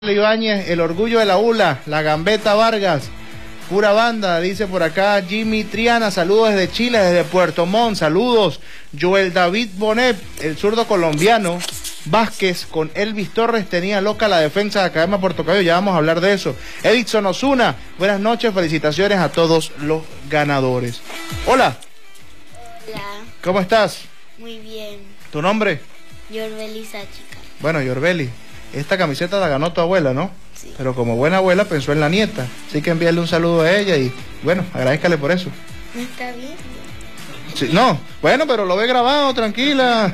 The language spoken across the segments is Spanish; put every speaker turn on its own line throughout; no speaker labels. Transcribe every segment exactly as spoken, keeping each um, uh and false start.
Ibáñez, el orgullo de la U L A, la Gambeta Vargas, pura banda, dice por acá Jimmy Triana, saludos desde Chile, desde Puerto Montt, saludos. Joel David Bonet, el zurdo colombiano, Vázquez con Elvis Torres, tenía loca la defensa de Academia Puerto Cabello, ya vamos a hablar de eso. Edison Osuna, buenas noches, felicitaciones a todos los ganadores. Hola.
Hola.
¿Cómo estás?
Muy bien.
¿Tu nombre?
Yorbeli Sáchica.
Bueno, Yorbeli, esta camiseta la ganó tu abuela, ¿no?
Sí.
Pero como buena abuela pensó en la nieta, así que envíale un saludo a ella y, bueno, agradezcale por eso.
¿No está bien?
Sí, no, bueno, pero lo ve grabado, tranquila.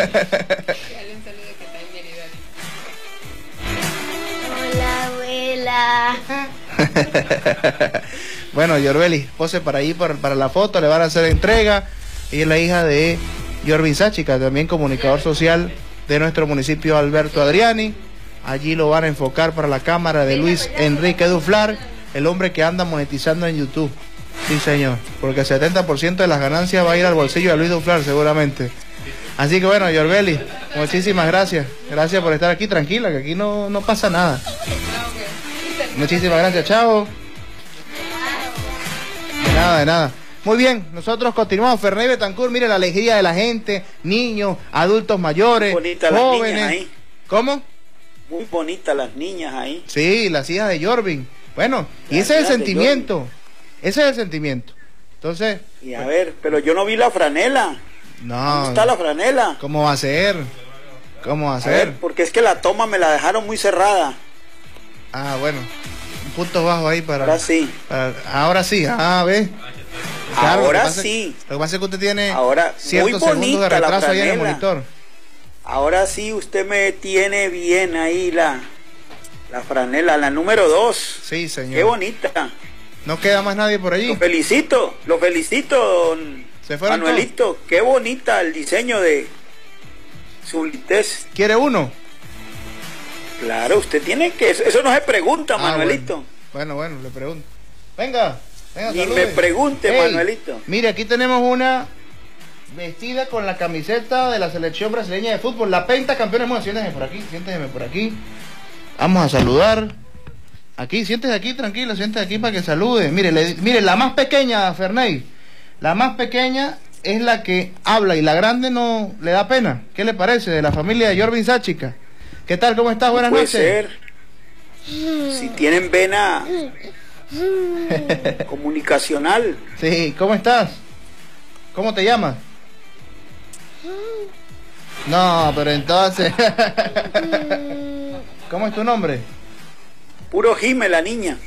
Hola, abuela.
Bueno, Yorbeli, pose para ahí para, para la foto, le van a hacer entrega. Ella es la hija de Yorvin Sáchica, también comunicador social de nuestro municipio, Alberto Adriani. Allí lo van a enfocar para la cámara de Luis Enrique Duflar, el hombre que anda monetizando en YouTube. Sí, señor, porque el setenta por ciento de las ganancias va a ir al bolsillo de Luis Duflar, seguramente. Así que bueno, Yorbeli, muchísimas gracias. Gracias por estar aquí, tranquila, que aquí no, no pasa nada. Muchísimas gracias, chao. De nada, de nada. Muy bien, nosotros continuamos. Ferney Betancourt, mire la alegría de la gente, niños, adultos mayores,
bonitas
jóvenes.
Las niñas ahí.
¿Cómo?
Muy bonitas las niñas ahí.
Sí, las hijas de Yorvin. Bueno, y ese es el sentimiento. Ese es el sentimiento. Entonces.
Y a ver, pero yo no vi la franela.
No.
¿Dónde está la franela?
¿Cómo va a ser? ¿Cómo va a, a ser?
Ver, porque es que la toma me la dejaron muy cerrada.
Ah, bueno. Un punto bajo ahí para.
Ahora sí.
Para, ahora sí. Ah, ve.
Claro, ahora
lo
sí.
Lo que pasa es que usted tiene
ahora,
ciertos segundos de retraso ahí en el monitor.
Ahora sí usted me tiene bien ahí la, la franela, la número dos.
Sí, señor.
Qué bonita.
No queda más nadie por allí.
Lo felicito, lo felicito, don
¿Se fueron
Manuelito. Todos? Qué bonita el diseño de Sublitez.
¿Quiere uno?
Claro, usted tiene que... Eso no se pregunta, ah, Manuelito.
Bueno, bueno, bueno, le pregunto. Venga, venga,
Ni me pregunte, hey, Manuelito.
Mire, aquí tenemos una vestida con la camiseta de la selección brasileña de fútbol, la penta campeona. Bueno, siéntese por aquí, siéntese por aquí. Vamos a saludar. Aquí, siéntese aquí, tranquilo, siéntese aquí para que salude. Mire, le, mire, la más pequeña, Ferney, la más pequeña es la que habla y la grande no le da pena. ¿Qué le parece? De la familia de Yorvin Sáchica. ¿Qué tal? ¿Cómo estás? Buenas
Puede
noches.
Ser. Si tienen vena comunicacional.
Sí, ¿cómo estás? ¿Cómo te llamas? No, pero entonces... ¿Cómo es tu nombre?
Puro Jime, la niña.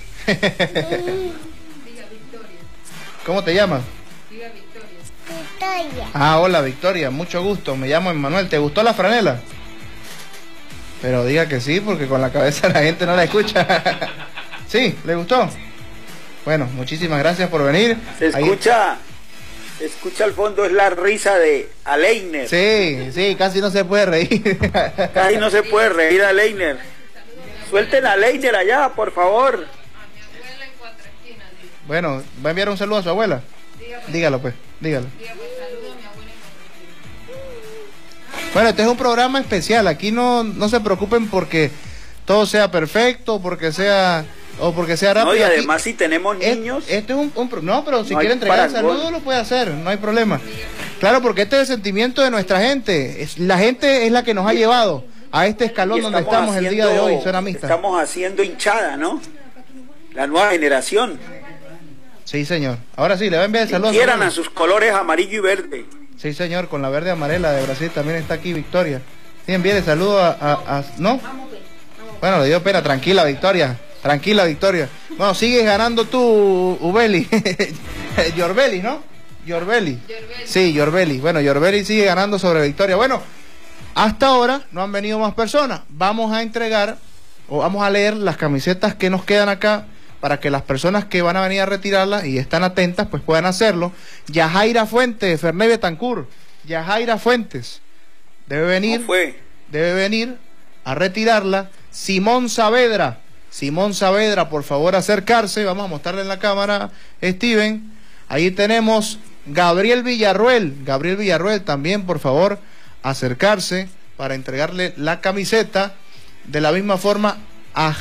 ¿Cómo te llamas?
Victoria.
Ah, hola Victoria, mucho gusto, me llamo Emmanuel. ¿Te gustó la franela? Pero diga que sí, porque con la cabeza la gente no la escucha. ¿Sí? ¿Le gustó? Bueno, muchísimas gracias por venir.
Se escucha, Ahí... se escucha al fondo, es la risa de Aleiner.
Sí, sí, casi no se puede reír.
Casi no se puede reír a Aleiner. Suelten a Aleiner allá, por favor. A mi
abuela en Cuatro Esquinas.
Bueno, ¿va a enviar un saludo a su abuela? Dígalo, dígalo pues, dígalo.
Dígalo, saludo a mi abuela en Cuatro Esquinas.
Bueno, este es un programa especial. Aquí no, no se preocupen porque todo sea perfecto, porque sea o porque sea rápido.
No, y además
Aquí,
si tenemos niños.
Este es un, un no, pero si
no
quiere entregar el saludo lo puede hacer, no hay problema. Claro, porque este es el sentimiento de nuestra gente. Es, la gente es la que nos ha llevado a este escalón donde estamos haciendo, el día de hoy, Zona Mixta.
Estamos haciendo hinchada, ¿no? La nueva generación.
Sí, señor. Ahora sí, le va a enviar el saludo.
Quieran a sus colores amarillo y verde.
Sí, señor, con la verde amarela de Brasil también está aquí Victoria. Sí, envíe saludo a, a, a... ¿No? Bueno, le dio pena. Tranquila, Victoria. Tranquila, Victoria. Bueno, sigues ganando tú, Ubeli. Yorbeli, ¿no? Yorbeli. Sí, Yorbeli. Bueno, Yorbeli sigue ganando sobre Victoria. Bueno, hasta ahora no han venido más personas. Vamos a entregar, o vamos a leer las camisetas que nos quedan acá, para que las personas que van a venir a retirarlas y están atentas, pues puedan hacerlo. Yajaira Fuentes, Ferney Betancourt, Yajaira Fuentes, debe venir,
fue?
debe venir a retirarla. Simón Saavedra, Simón Saavedra, por favor acercarse, vamos a mostrarle en la cámara, Steven. Ahí tenemos Gabriel Villarruel, Gabriel Villarruel también, por favor, acercarse para entregarle la camiseta. De la misma forma, a